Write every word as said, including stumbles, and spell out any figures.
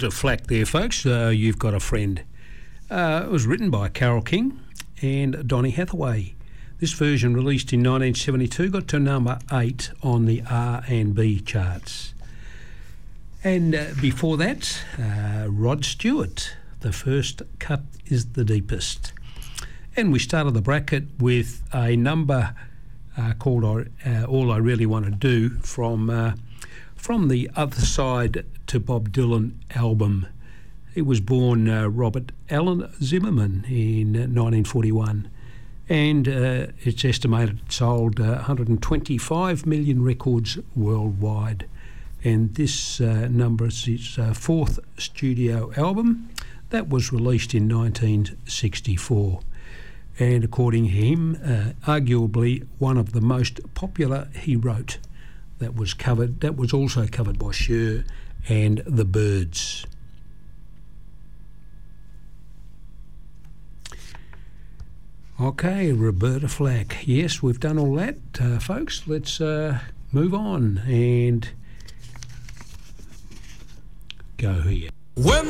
A flack there, folks. Uh, you've got a friend. Uh, it was written by Carole King and Donny Hathaway. This version, released in nineteen seventy-two, got to number eight on the R and B charts. And uh, before that, uh, Rod Stewart, The First Cut is the Deepest. And we started the bracket with a number uh, called uh, All I Really Want to Do from uh, from the Other Side to Bob Dylan album. He was born uh, Robert Allen Zimmerman in uh, nineteen forty-one, and uh, it's estimated it sold uh, one hundred twenty-five million records worldwide. And this uh, number is his uh, fourth studio album that was released in nineteen sixty-four. And according to him, uh, arguably one of the most popular he wrote. That was covered. That was also covered by Cher and the Byrds. Okay, Roberta Flack. Yes, we've done all that, uh, folks. Let's uh, move on and go here. When